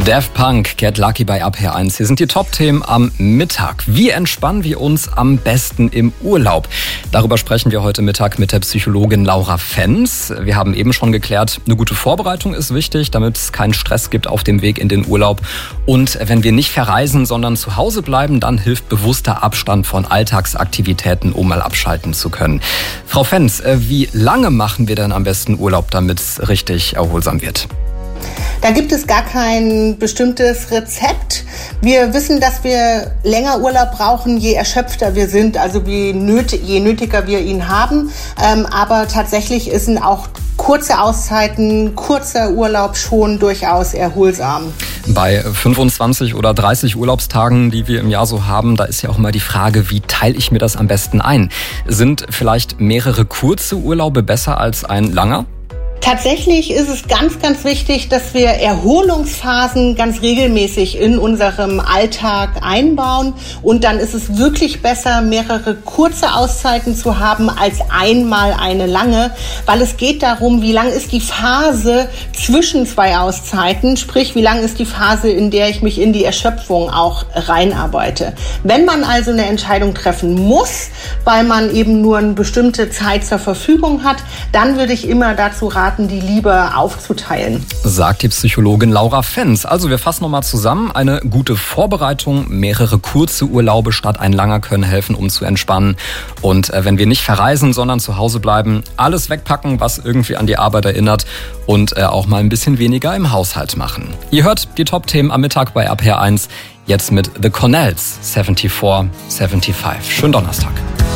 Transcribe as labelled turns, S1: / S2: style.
S1: Daft Punk, Get Lucky bei RPR1. Hier sind die Top-Themen am Mittag. Wie entspannen wir uns am besten im Urlaub? Darüber sprechen wir heute Mittag mit der Psychologin Laura Fenz. Wir haben eben schon geklärt, eine gute Vorbereitung ist wichtig, damit es keinen Stress gibt auf dem Weg in den Urlaub. Und wenn wir nicht verreisen, sondern zu Hause bleiben, dann hilft bewusster Abstand von Alltagsaktivitäten, um mal abschalten zu können. Frau Fenz, wie lange machen wir denn am besten Urlaub, damit es richtig erholsam wird?
S2: Da gibt es gar kein bestimmtes Rezept. Wir wissen, dass wir länger Urlaub brauchen, je erschöpfter wir sind, also je nötiger wir ihn haben. Aber tatsächlich sind auch kurze Auszeiten, kurzer Urlaub schon durchaus erholsam.
S1: Bei 25 oder 30 Urlaubstagen, die wir im Jahr so haben, da ist ja auch immer die Frage, wie teile ich mir das am besten ein? Sind vielleicht mehrere kurze Urlaube besser als ein langer?
S2: Tatsächlich ist es ganz, ganz wichtig, dass wir Erholungsphasen ganz regelmäßig in unserem Alltag einbauen. Und dann ist es wirklich besser, mehrere kurze Auszeiten zu haben als einmal eine lange, weil es geht darum, wie lang ist die Phase zwischen zwei Auszeiten, sprich, wie lang ist die Phase, in der ich mich in die Erschöpfung auch reinarbeite. Wenn man also eine Entscheidung treffen muss, weil man eben nur eine bestimmte Zeit zur Verfügung hat, dann würde ich immer dazu raten, die lieber aufzuteilen.
S1: Sagt die Psychologin Laura Fenz. Also wir fassen nochmal zusammen. Eine gute Vorbereitung, mehrere kurze Urlaube statt ein langer können helfen, um zu entspannen. Und wenn wir nicht verreisen, sondern zu Hause bleiben, alles wegpacken, was irgendwie an die Arbeit erinnert und auch mal ein bisschen weniger im Haushalt machen. Ihr hört die Top-Themen am Mittag bei RPR1. Jetzt mit The Cornells, 74, 75. Schönen Donnerstag.